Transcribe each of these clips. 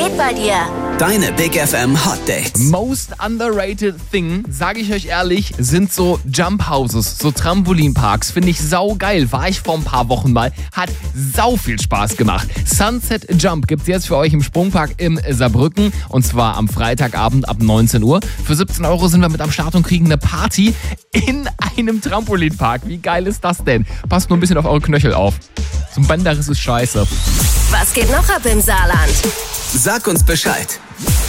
geht bei dir? Deine Big FM Hot Dates. Most underrated thing, sage ich euch ehrlich, sind so Jump Houses, so Trampolinparks. Finde ich saugeil. War ich vor ein paar Wochen mal. Hat sau viel Spaß gemacht. Sunset Jump gibt's jetzt für euch im Sprungpark im Saarbrücken. Und zwar am Freitagabend ab 19 Uhr. Für 17 € sind wir mit am Start und kriegen eine Party in einem Trampolinpark. Wie geil ist das denn? Passt nur ein bisschen auf eure Knöchel auf. So ein Bänderriss ist scheiße. Was geht noch ab im Saarland? Sag uns Bescheid.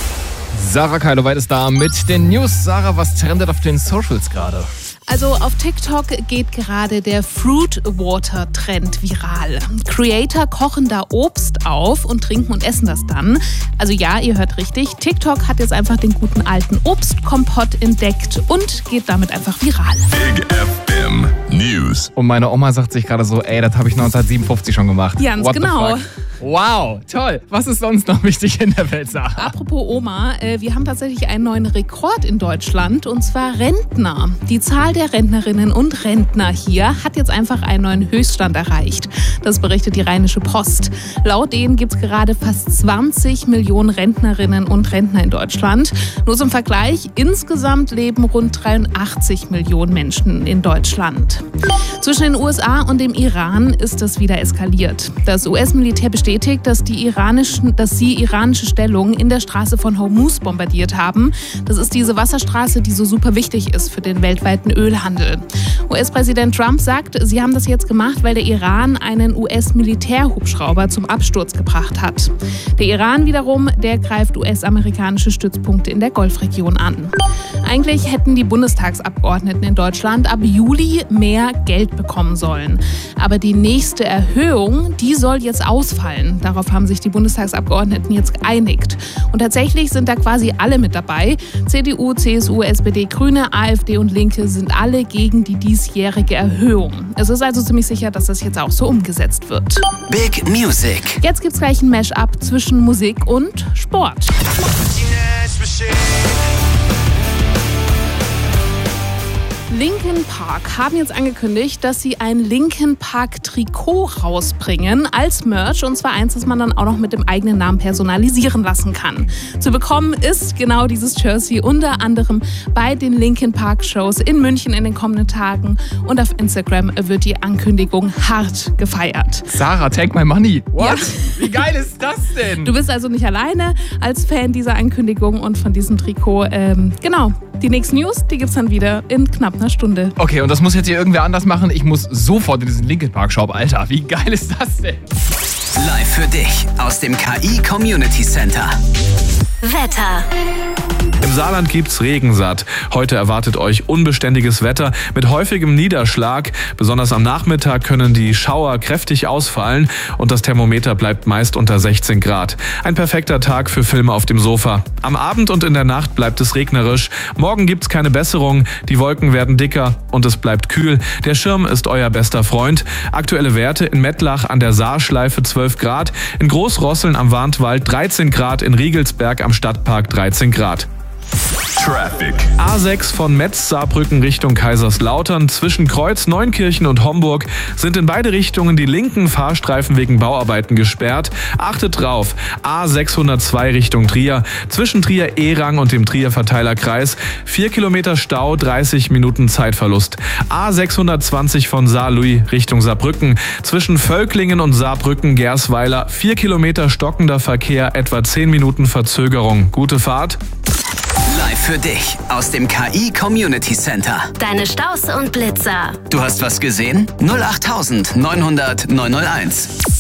Sarah Keiloweit ist da mit den News. Sarah, was trendet auf den Socials gerade? Also auf TikTok geht gerade der Fruit Water Trend viral. Creator kochen da Obst auf und trinken und essen das dann. Also ja, ihr hört richtig. TikTok hat jetzt einfach den guten alten Obstkompott entdeckt und geht damit einfach viral. Big FM News. Und meine Oma sagt sich gerade so, ey, das habe ich 1957 schon gemacht. Ganz What the genau. fuck? Wow, toll. Was ist sonst noch wichtig in der Welt, Sarah? Apropos Oma, wir haben tatsächlich einen neuen Rekord in Deutschland und zwar Rentner. Die Zahl der Rentnerinnen und Rentner hier hat jetzt einfach einen neuen Höchststand erreicht. Das berichtet die Rheinische Post. Laut denen gibt es gerade fast 20 Millionen Rentnerinnen und Rentner in Deutschland. Nur zum Vergleich, insgesamt leben rund 83 Millionen Menschen in Deutschland. Zwischen den USA und dem Iran ist es wieder eskaliert. Das US-Militär bestätigt, dass sie iranische Stellungen in der Straße von Hormuz bombardiert haben. Das ist diese Wasserstraße, die so super wichtig ist für den weltweiten Ölhandel. US-Präsident Trump sagt, sie haben das jetzt gemacht, weil der Iran einen US-Militärhubschrauber zum Absturz gebracht hat. Der Iran wiederum, der greift US-amerikanische Stützpunkte in der Golfregion an. Eigentlich hätten die Bundestagsabgeordneten in Deutschland ab Juli mehr Geld bekommen sollen. Aber die nächste Erhöhung, die soll jetzt ausfallen. Darauf haben sich die Bundestagsabgeordneten jetzt geeinigt. Und tatsächlich sind da quasi alle mit dabei. CDU, CSU, SPD, Grüne, AfD und Linke sind alle gegen die diesjährige Erhöhung. Es ist also ziemlich sicher, dass das jetzt auch so umgesetzt wird. Big Music. Jetzt gibt's gleich ein Mash-up zwischen Musik und Sport. Linkin Park haben jetzt angekündigt, dass sie ein Linkin Park Trikot rausbringen als Merch. Und zwar eins, das man dann auch noch mit dem eigenen Namen personalisieren lassen kann. Zu bekommen ist genau dieses Jersey unter anderem bei den Linkin Park Shows in München in den kommenden Tagen. Und auf Instagram wird die Ankündigung hart gefeiert. Sarah, take my money. What? Ja. Wie geil ist das denn? Du bist also nicht alleine als Fan dieser Ankündigung und von diesem Trikot. Genau. Die nächsten News, die gibt's dann wieder in knapp einer Stunde. Okay, und das muss jetzt hier irgendwer anders machen. Ich muss sofort in diesen Linkin Park Shop. Alter, wie geil ist das denn? Live für dich aus dem KI Community Center. Wetter. Im Saarland gibt's Regensatt. Heute erwartet euch unbeständiges Wetter mit häufigem Niederschlag. Besonders am Nachmittag können die Schauer kräftig ausfallen und das Thermometer bleibt meist unter 16 Grad. Ein perfekter Tag für Filme auf dem Sofa. Am Abend und in der Nacht bleibt es regnerisch. Morgen gibt's keine Besserung. Die Wolken werden dicker und es bleibt kühl. Der Schirm ist euer bester Freund. Aktuelle Werte in Mettlach an der Saarschleife 12 Grad, in Großrosseln am Warntwald 13 Grad, in Riegelsberg am Stadtpark 13 Grad. Traffic. A6 von Metz-Saarbrücken Richtung Kaiserslautern zwischen Kreuz, Neunkirchen und Homburg sind in beide Richtungen die linken Fahrstreifen wegen Bauarbeiten gesperrt. Achtet drauf, A602 Richtung Trier, zwischen Trier-Ehrang und dem Trier-Verteilerkreis 4 Kilometer Stau, 30 Minuten Zeitverlust. A620 von Saarlouis Richtung Saarbrücken, zwischen Völklingen und Saarbrücken-Gersweiler 4 Kilometer stockender Verkehr, etwa 10 Minuten Verzögerung. Gute Fahrt. Live für dich aus dem KI Community Center. Deine Staus und Blitzer. Du hast was gesehen? 08900 901.